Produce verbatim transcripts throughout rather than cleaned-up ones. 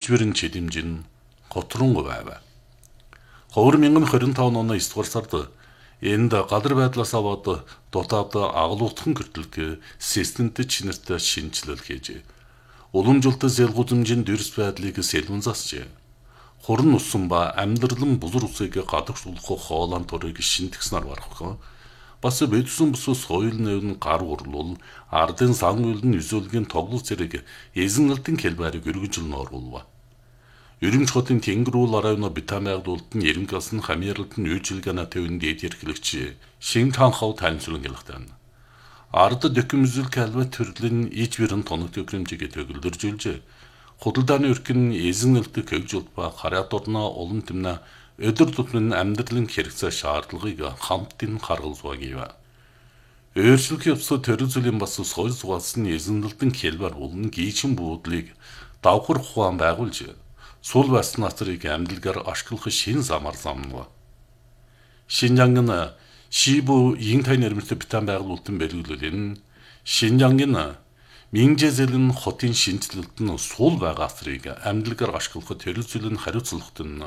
ижбэрэн чидэмжин готрунг байв. хоёр мянган хорин таван оны есдүгээр сард энд гадар байдлаас аваад дотоод агалуутхан гэртэлг системтэй чинэртэй шинжилэл хийж уламжлалт зэлгүүдэмжин дэрс байдлыг сэлмэн засжээ. Хурн усан ба амьдралын бузар усыг гадагшуулах хоолон турыг шинтгснаар барах. Бас бэдсэн бүс соёл нэвн гар урлуул ардын сан үйлэн үзүүлгийн тоглол зэрэг эзэнэлтэн хэлбэрийг өргөжлөн оруулва. Ерөнч хотын тэнгэрүүл арайна битамайгдуулт нь ерөнкас нь хамиарлт нь үйлчилгээнэ төвөнд эдэрхлэгч шин танхав таньцлан гэлхтэн. Ард докюмзэл калва төрлийн ижбэрэн тоног төгрөмжийг төгөлдөржүүлжээ. Худалдааны өркөн эзэнэлт көгжүүлт ба хараатурна улам тэмнэ өдөр тутмын амьдралын хэрэгцээ шаардлагыг хамтдын харгалзуугийва. Өөрчлөлт явсан төрөлзөлийн бас соёл зугаалсан эзэнэлтэн хэлбэр болон гийчин буудлыг давхар ухаан байгуулж сул байсан насрыг амьдлгаар ашиглах шин замаар замнав. Шинжангийн Шибу Интай нэрмэлтэй битан байгуулалтын бэлгэлүүлэн Шинжангийн Минжэзэлэн хотын шинжилэлт нь сул байгаа асрыг амьдлгаар ашиглах төрөлзөлийн хариуцлагт нь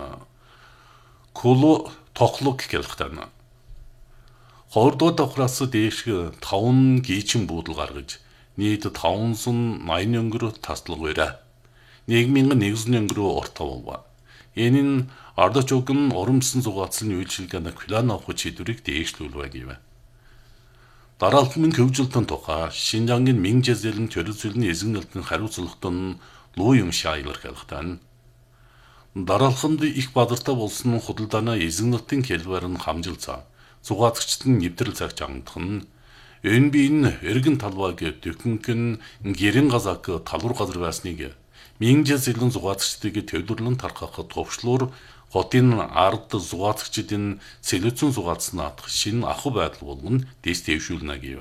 Кулу тоглог гэлхтэн. Хоёрдугаар давхраас дээш таван гийчин буудал гаргаж нийт таван сая найман өнгөрөө таслаг байраа. нэг мянган нэгдүгээр өнгөрөө урт тавва. Энэ нь ардачуг нь урамсан зугаацлын үйлчилгээний план авах шийдвэрийг дээшлүүлвэ гэв. Дараалтмын хөгжилтөн тухай Шинжангийн Минжэзэлэн төрөлзөлийн эзэнэлтэн хариуцлагт нь Луйм Шайлер хэлхтэн. Дараалханд их бадартай болсон худалдааны эзэнэлтэн хэлбэр нь хамжилцаа. Зугаацчид нь нэвтрэл цагт ангадах нь энэ биен эргэн талбайг дөхөнкөн гэрэн газак талуур газар байсныг Минжэзэлэн зугаацчдыг төвлөрлөн тархах товчлуур хотын ард зугаацчдын сэлэцэн зугаацнаадах шинэ ахуй байдал болгон дэс дэвшүүлнэ гэв.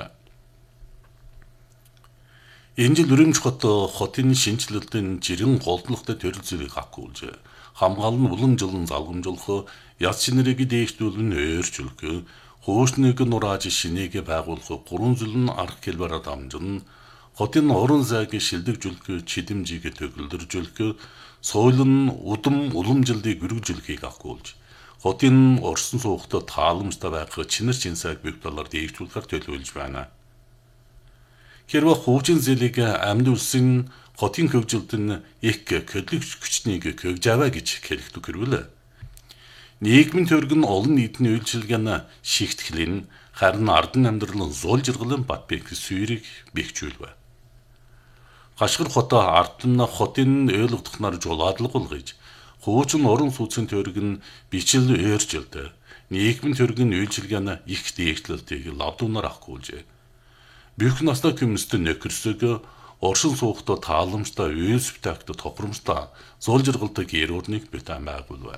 Энэ жил Өрөмж хот хотын шинжилэлтийн жирэн голдлогтой төрөлзөлийг хакуулж хамгаалан уламжлан залгамжуулах яс шинэрийг дээшлүүлэн өөрчилгөө хуушныг нурааж шинийг байгуулах гурван зүйлэн арга хэлбэрээр дамжин хотын орон зайг шилдэгжүүлэх чидэмжийг төгөлдөржүүлэх соёл нь удам уламжлалыг өргөжүүлэхийг ахгуулж хотын орсон суугтад тааламжтай байх чинэр чинсайг бүх талаар дээвчүүлэхээр төлөвлөж байна. Хэрвээ хуучин зэлийг амьд улсын хотын хөгжилд нь их көдлөгч хүчнийг хөгжаваа гэж хэлэхдээ хэрвэл нийгмийн төрг нь олон нийтийн үйлчилгээний шигтгэлийн харин ардын амьдралын зуул жаргалын бат бэх сүйрийг бэхжүүлвэ. Хашгир хотоо ардын хотын ойлгодохноор жулаадлаг болгож хуучин орон сууцын төрг нь бичил өөрчлөлт нийгмийн төрг нь үйлчилгээний их дээшлэлтийг лавдуунаар ахгуулжээ. Бүх настай хүмүүст нөхөрсөг оршин суугтаа тааламжтай үйл спектакль тохиромжтой зуул жаргалтай гэрүүрнийг битэн байгуулв.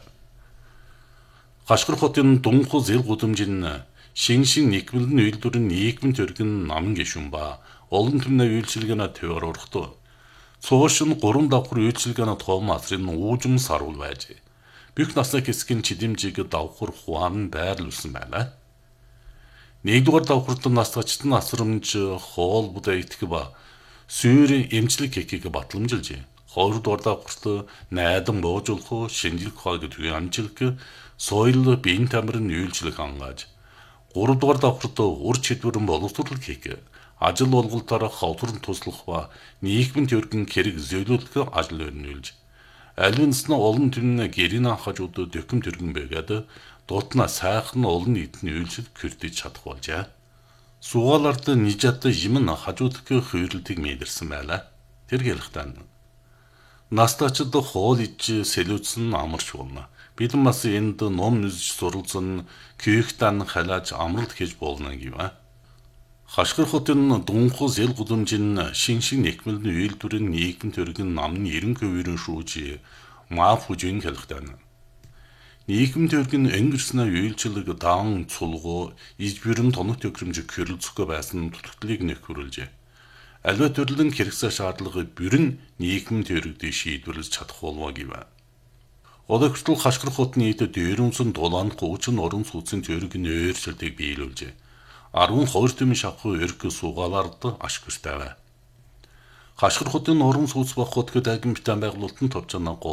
Хашгир хотын дунху зэл гудамжин шин шин нэгмэлэн үйлдвэрийн нийгмийн төрг нь намын гишүүн ба олон түмний үйлчилгээний төвөр урахту. Цуушин гурван давхар үйлчилгээний том асрын уужим саруул байж. Бүх насны хэсгийн чидэмжийг давхар хуан байрлуулсан байна. Нэгдүгээр давхарт насгачд нь асрамж хоол будаа итгэх ба сүйр эмчлэг хийхийг батламжилжээ. Хоёрдугаар давхарт найдан боожуулах, шинжлэх ухааг төвийн амжилт, соёл биеийн тамирын үйлчлэг хангааж. Гуравдугаар давхарт ур чадварын боловсруулалт хийх, ажил олголтоор хавдрын туслах ба нийгмийн төргөн хэрэг зөөлүүлэх ажил өрнүүлж. Алинс нь олон түмний гэрийн хажууд дөкөм төргөн байгаад дутна сайхан олон нийтний үйлчлэл хүрдэж чадах болжээ. Сугаалард нижат юм нь хажуудах хөвөрлөлтийг мэдэрсэн байлаа. Тэр хэлэхдээ настачд хоол иж сэлүүцэн амар шуурна. Бид бас энд ном нүзж суралцсан күйхтан халааж амралт хийж болно гэв. Хашгир хотын дунху зэл гудамжин шин шин нэгмэлний үйлдвэрийн нийгмийн төргийн намны эрен хөвөрөн шүүж маав хүжин хэлэхдээ нийгмийн төргийн өнгөрснөө үйлчлэг даан цулгуу ижбэрэн тоног төгрөмж хөрөлцөхгүй байсан төлөвтлийг нөхөрлөжээ. Аливаа төрлийн хэрэгцээ шаардлагыг бүрэн нийгмийн төрөгдөй шийдвэрлэж чадах болов гэв. Одогтол хашгир хотны нийт дөрвөн дулаан гуйчин орон сууцын төргийн өөрчлөлтийг биелүүлжээ. арван хоёр түмэн шавхуу эрг суугаалард ашигтай байв. Хашгир хотын орон сууц бах хотгод агим битэн байгуулалтын товчон